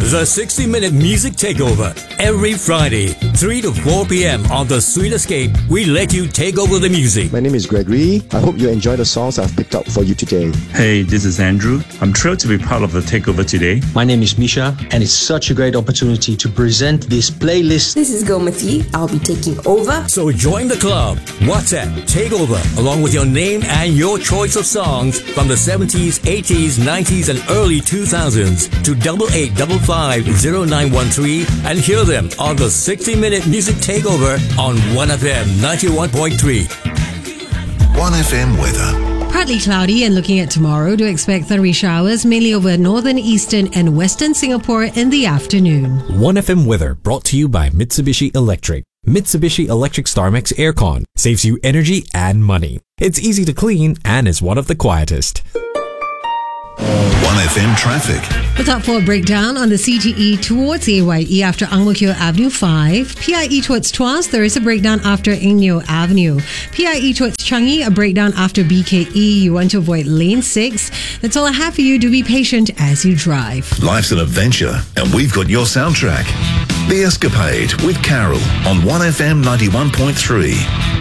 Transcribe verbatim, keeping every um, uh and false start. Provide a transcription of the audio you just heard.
The sixty minute Music Takeover. Every Friday, three to four p.m. on The Sweet Escape, we let you take over the music. My name is Gregory. I hope you enjoy the songs I've picked out for you today. Hey, this is Andrew. I'm thrilled to be part of the Takeover today. My name is Misha, and it's such a great opportunity to present this playlist. This is Gomati. I'll be taking over. So join the club. WhatsApp Takeover along with your name and your choice of songs from the seventies, eighties, nineties and early two thousands to double eight double five zero nine one three and hear them on the sixty minute Music Takeover on one F M ninety-one point three. one F M weather. Partly cloudy and looking at tomorrow, do expect thundery showers mainly over northern, eastern and western Singapore in the afternoon. one F M weather brought to you by Mitsubishi Electric. Mitsubishi Electric StarMax Aircon saves you energy and money. It's easy to clean and is one of the quietest. one F M traffic. Look out for a breakdown on the C T E towards A Y E after Ang Mo Kio Avenue five. P I E towards Tuas, there is a breakdown after Eng Neo Avenue. P I E towards Changi, a breakdown after B K E. You want to avoid lane six. That's all I have for you. Do be patient as you drive. Life's an adventure, and we've got your soundtrack. The Escapade with Carol on one F M ninety-one point three.